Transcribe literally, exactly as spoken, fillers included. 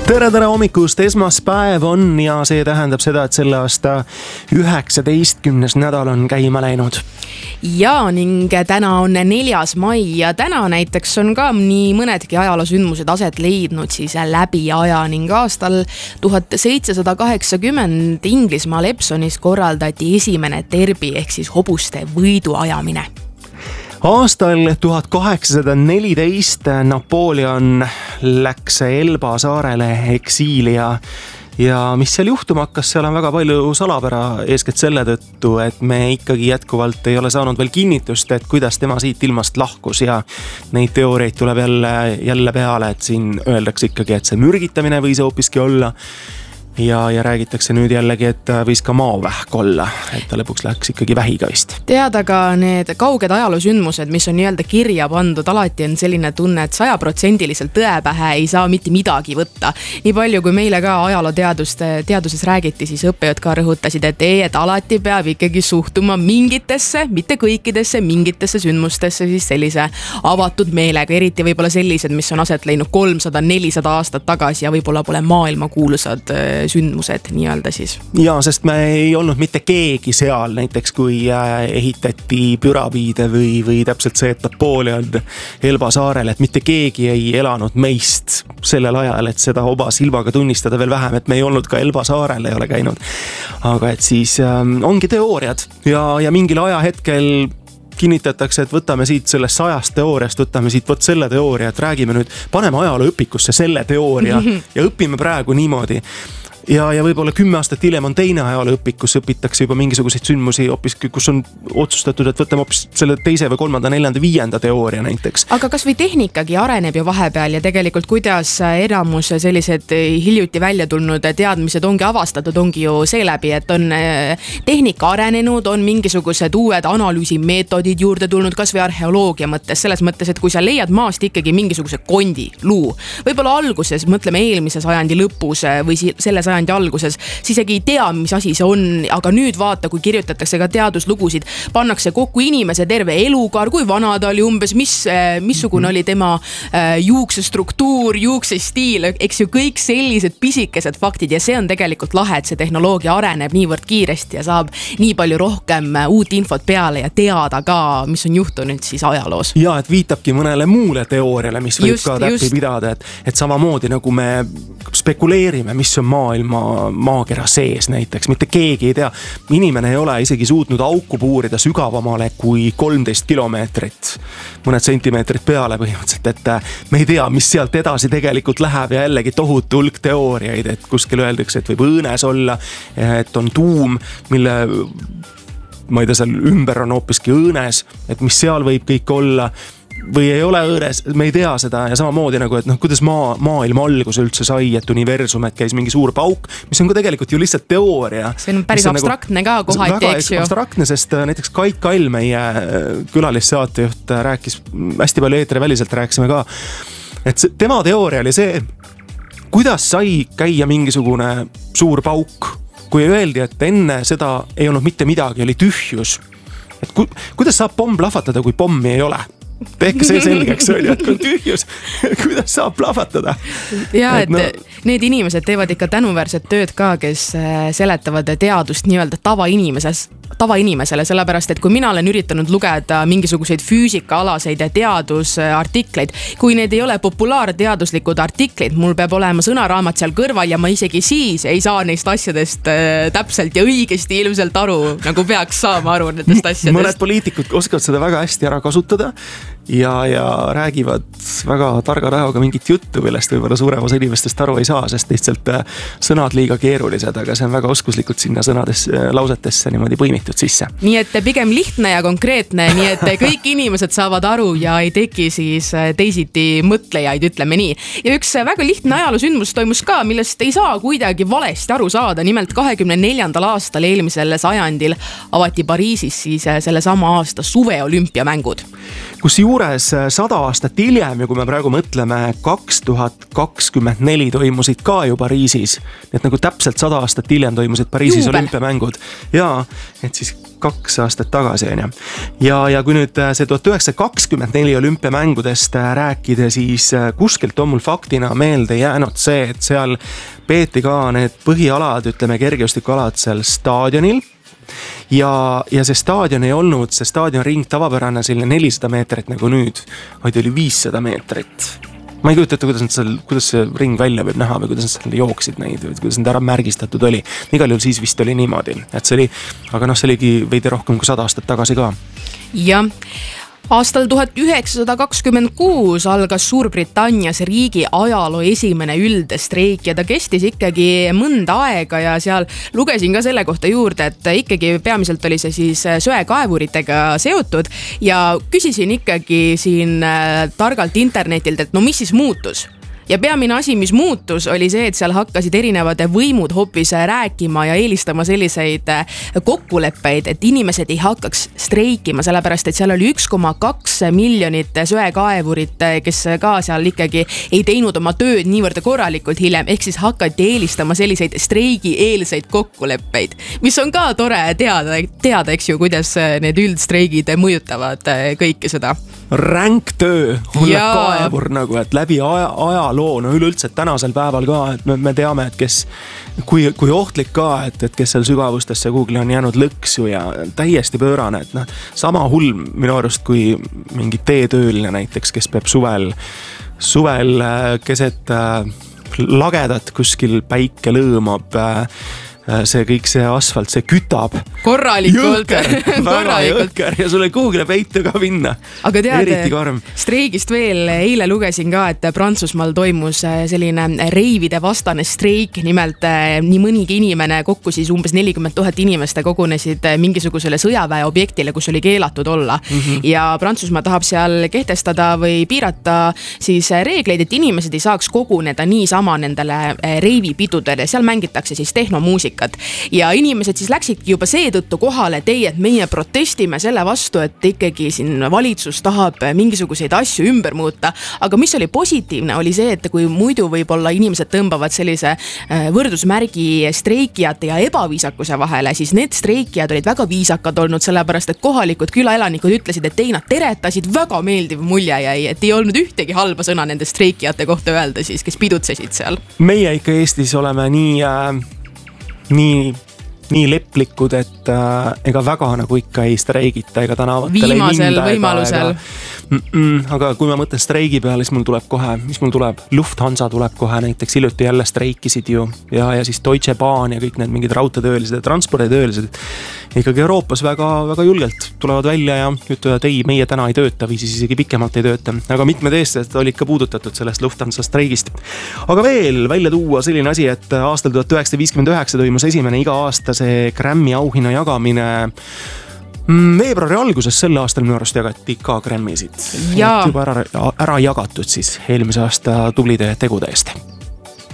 tere, tere hommikust, esmaspäev on ja see tähendab seda, et selle aasta üheksateistkümnes nädal on käima läinud. Ja ning täna on neljas mai ja täna näiteks on ka nii mõnedki ajaloosündmused aset leidnud siis läbi aja ning aastal tuhat seitsesada kaheksakümmend Inglismaal Epsonis korraldati esimene derbi ehk siis hobuste võidu ajamine. Aastal tuhat kaheksasada neliteist Napoleon läks Elba saarele eksiili ja, ja mis seal juhtuma hakkas, seal on väga palju salapära eeskätt selle tõttu, et me ikkagi jätkuvalt ei ole saanud veel kinnitust, et kuidas tema siit ilmast lahkus ja neid teooriaid tuleb jälle, jälle peale, et siin öeldakse ikkagi, et see mürgitamine võis hoopiski olla. Ja, ja räägitakse nüüd jällegi, et võis ka maavähk olla, et ta lõpuks läks ikkagi vähiga vist. Teada ka need kauged ajaloosündmused, mis on nii-öelda kirja pandud, alati on selline tunne, et sajaprotsendiliselt tõepähe ei saa mitte midagi võtta. Nii palju, kui meile ka ajalooteadust, teaduses räägiti, siis õppejad ka rõhutasid, et ei, et alati peab ikkagi suhtuma mingitesse, mitte kõikidesse, mingitesse sündmustesse siis sellise avatud meelega, eriti võib-olla sellised, mis on aset leidnud kolmsada nelisada aastat tagasi ja võib-olla pole maailma kuulusad sündmused nii-öelda siis. Ja, sest me ei olnud mitte keegi seal, näiteks kui ehitati püramiide või, või täpselt see, et Napoleon Elba saarel, et mitte keegi ei elanud meist sellel ajal, et seda oma silmaga tunnistada veel vähem, et me ei olnud ka Elba saarel, ei ole käinud. Aga et siis ähm, ongi teooriad ja, ja mingil ajahetkel kinnitatakse, et võtame siit sellest sajast teooriast, võtame siit võt selle teooria, et räägime nüüd, paneme ajalooõpikusse selle teooria ja õpime praegu niimoodi. Ja, ja võib-olla kümme aastat hiljem on teine ajalooõpik, kus õpitakse juba mingisuguseid sündmusi hoopis, kus on otsustatud, et võtame hoopis selle teise või kolmanda, neljanda, viienda teooria näiteks. Aga kas või tehnikagi areneb ju vahepeal ja tegelikult kuidas enamus sellised hiljuti välja tulnud teadmised ongi avastatud, ongi ju seeläbi, et on tehnika arenenud, on mingisugused uued analüüsimeetodid juurde tulnud kas või arheoloogia mõttes, selles mõttes, et kui sa leiad maast ikkagi mingisuguse kondi, luu, võib-olla alguses, mõtleme eelmise sajandi lõpus või selle sajandi alguses, siis ei tea, mis asi see on, aga nüüd vaata, kui kirjutatakse ka teaduslugusid, pannakse kokku inimese terve elukaar, kui vana ta oli umbes, mis, missugune oli tema juukse struktuur, juukse stiil, eks ju kõik sellised pisikesed faktid ja see on tegelikult lahe, et see tehnoloogia areneb niivõrd kiiresti ja saab nii palju rohkem uut infot peale ja teada ka, mis on juhtunud siis ajaloos. Ja, et viitabki mõnele muule teooriale, mis võib just, ka täppi pidada, et, et samamoodi nagu me spekuleerime, mis on maailma maakera sees näiteks, mitte keegi ei tea. Inimene ei ole isegi suutnud auku puurida sügavamale kui kolmteist kilomeetrit, mõned sentimeetrid peale põhimõtteliselt, et me ei tea, mis sealt edasi tegelikult läheb ja jällegi tohutu hulk teooriaid, et kuskil öeldakse, et võib õõnes olla, et on tuum, mille ma ei tea, seal ümber on hoopiski õõnes, et mis seal võib kõik olla või ei ole õõres, me ei tea seda ja samamoodi nagu, et noh, kuidas maa, maailma alguse üldse sai, et universum, et käis mingi suur pauk, mis on ka tegelikult ju lihtsalt teooria. See on päris abstraktne nagu, ka kohati, eks ju. Väga abstraktne, sest näiteks Kait Kall, meie külalissaatejuht, rääkis hästi palju eetriväliselt, rääkisime ka, et see, tema teooria oli see, kuidas sai käia mingisugune suur pauk, kui öeldi, et enne seda ei olnud mitte midagi, oli tühjus. Et ku, kuidas saab pomm plahvatada, kui pommi ei ole? Tehke see selgeks, et kui tühjus, kuidas saab plahvatada. Ja, et, et no, need inimesed teevad ikka tänuväärset tööd ka, kes seletavad teadust nii-öelda tavainimises, tavainimesele, sellepärast, et kui mina olen üritanud lugeda mingisuguseid füüsikaalaseid teadusartikleid, kui need ei ole populaarteaduslikud artikleid, mul peab olema sõnaraamat seal kõrval ja ma isegi siis ei saa neist asjadest täpselt ja õigesti ilmselt aru, nagu peaks saama aru nendest asjadest. Mõned poliitikud oskavad seda väga hästi ära kasutada ja, ja räägivad väga targa rahaga mingit juttu, millest võib-olla suurem osa inimestest aru ei saa, sest lihtsalt sõnad liiga keerulised, aga see on väga oskuslikult sinna sõnades, lausetesse niimoodi põimitud sisse. Nii et pigem lihtne ja konkreetne, nii et kõik inimesed saavad aru ja ei teki siis teisiti mõtlejaid, ütleme nii. Ja üks väga lihtne ajaloosündmus toimus ka, millest ei saa kuidagi valesti aru saada. Nimelt kahekümne neljandal aastal eelmisel sajandil avati Pariisis siis selle sama aasta suveolümpiamängud. kus juures sada aastat hiljem ja kui me praegu mõtleme, kaks tuhat kakskümmend neli toimusid ka ju Pariisis. Et nagu täpselt sada aastat hiljem toimusid Pariisis Juubel. Olümpiamängud. Ja, et siis kaks aastat tagasi on ja. Ja, ja kui nüüd see tuhat üheksasada kakskümmend neli olümpiamängudest rääkida, siis kuskilt on mul faktina meelde jäänud see, et seal peeti ka need põhialad, ütleme kergejõustikualad seal staadionil. Ja, ja see staadion ei olnud, see staadionring tavapärane selline nelisada meetrit nagu nüüd, vaid oli viissada meetrit. Ma ei kujuta ette, kuidas, seal, kuidas see ring välja võib näha või kuidas nad seal jooksid neid või kuidas nad ära märgistatud oli. Igal juhul siis vist oli niimoodi, et see oli, aga noh, see oligi veidi rohkem kui sada aastat tagasi ka. Ja. Aastal tuhat üheksasada kakskümmend kuus algas Suurbritannias riigi ajaloo esimene üldstreik ja ta kestis ikkagi mõnda aega ja seal lugesin ka selle kohta juurde, et ikkagi peamiselt oli see siis söekaevuritega seotud ja küsisin ikkagi siin targalt internetilt, et no mis siis muutus? Ja peamine asi, mis muutus, oli see, et seal hakkasid erinevad võimud hoopis rääkima ja eelistama selliseid kokkuleppeid, et inimesed ei hakkaks streikima, sellepärast, et seal oli üks koma kaks miljonit söekaevurit, kes ka seal ikkagi ei teinud oma tööd niivõrd korralikult hiljem, ehk siis hakati eelistama selliseid streigi-eelseid kokkuleppeid, mis on ka tore teada, teada, eks ju, kuidas need üldstreigid mõjutavad kõike seda. Ränk töö, olla kaevur nagu, et läbi aja, ajaloo, no üleüldse tänasel päeval ka, et me, me teame, et kes, kui, kui ohtlik ka, et, et kes seal sügavustesse Google on jäänud lõksu ja täiesti pöörane, et noh, sama hull minu arust kui mingi teetööline näiteks, kes peab suvel, suvel keset lagedat kuskil päike lõõmab, see kõik see asfalt, see kütab. Korralikult. Jõhker, väga jõhker ja sulle kuhugile peitu ka minna. Aga tead, streigist veel eile lugesin ka, et Prantsusmaal toimus selline reivide vastane streik, nimelt nii mõnigi inimene, kokku siis umbes nelikümmend tuhat inimeste kogunesid mingisugusele sõjaväe objektile, kus oli keelatud olla. Mm-hmm. Ja Prantsusmaa tahab seal kehtestada või piirata siis reegleid, et inimesed ei saaks koguneda niisama nendele reivipidudele, seal mängitakse siis tehnomuusika. Ja inimesed siis läksidki juba seetõttu kohale, et ei, et meie protestime selle vastu, et ikkagi siin valitsus tahab mingisuguseid asju ümber muuta. Aga mis oli positiivne, oli see, et kui muidu võib-olla inimesed tõmbavad sellise võrdusmärgi streikijate ja ebaviisakuse vahele, siis need streikijad olid väga viisakad olnud, sellepärast, et kohalikud külaelanikud ütlesid, et ei, nad teretasid, väga meeldiv mulje jäi, et ei olnud ühtegi halba sõna nende streikijate kohta öelda siis, kes pidutsesid seal. Meie ikka Eestis oleme nii... Äh... nii, nii leplikud, et äh, ega väga nagu ikka ei streigita ega tänavatel viimasel ei minda. Võimalusel. Mm-mm, aga kui ma mõtlen streigi peale, siis mul tuleb kohe, mis mul tuleb? Lufthansa tuleb kohe näiteks, hiljuti jälle streikisid ju ja, ja siis Deutsche Bahn ja kõik need mingid rautatöölised ja transporditöölised. Ikkagi Euroopas väga, väga julgelt tulevad välja ja ütlevad, et ei, meie täna ei tööta või siis isegi pikemalt ei tööta. Aga mitmed eestlased olid ka puudutatud sellest Lufthansa streigist. Aga veel välja tuua selline asi, et aastal tuhat üheksasada viiskümmend üheksa toimus esimene iga aasta see Grammy auhinna jagamine. Veebruari alguses selle aastal minu arust jagati ka Grammysid. Juba ära, ära jagatud siis eelmise aasta tublide tegude eest.